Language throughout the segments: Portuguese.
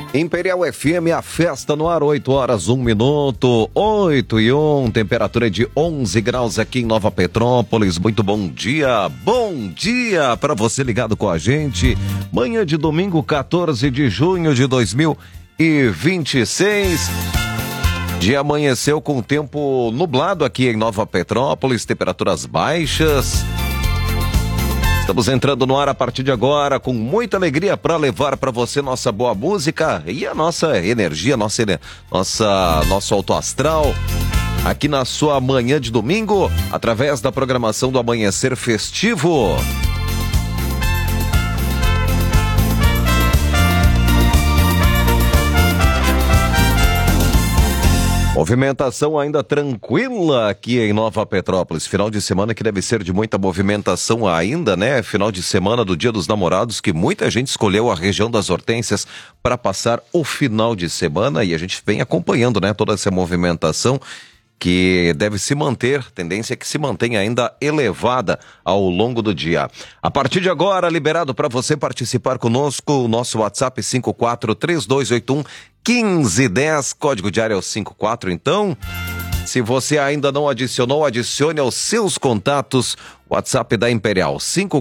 Imperial FM, a festa no ar, 8 horas, 1 minuto, 8 e 1, temperatura de 11 graus aqui em Nova Petrópolis. Muito bom dia para você ligado com a gente. Manhã de domingo, 14 de junho de 2026. Dia amanheceu com tempo nublado aqui em Nova Petrópolis, temperaturas baixas. Estamos entrando no ar a partir de agora com muita alegria para levar para você nossa boa música e a nossa energia, nosso alto astral aqui na sua manhã de domingo, através da programação do Amanhecer Festivo. Movimentação ainda tranquila aqui em Nova Petrópolis. Final de semana que deve ser de muita movimentação ainda, né? Final de semana do Dia dos Namorados, que muita gente escolheu a região das Hortênsias para passar o final de semana e a gente vem acompanhando, né? Toda essa movimentação que deve se manter, tendência é que se mantenha ainda elevada ao longo do dia. A partir de agora, liberado para você participar conosco, o nosso WhatsApp 5432811510, código de área é o 54, então, se você ainda não adicionou, adicione aos seus contatos o WhatsApp da Imperial,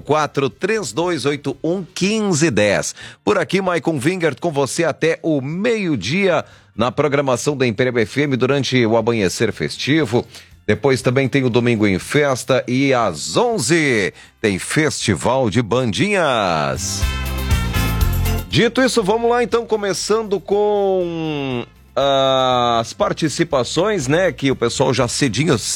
5432811510. Por aqui, Maicon Wingert com você até o meio-dia, na programação da Imperial FM durante o Amanhecer Festivo. Depois também tem o Domingo em Festa e às 11 tem Festival de Bandinhas. Dito isso, vamos lá então, começando com as participações, né, que o pessoal já cedinho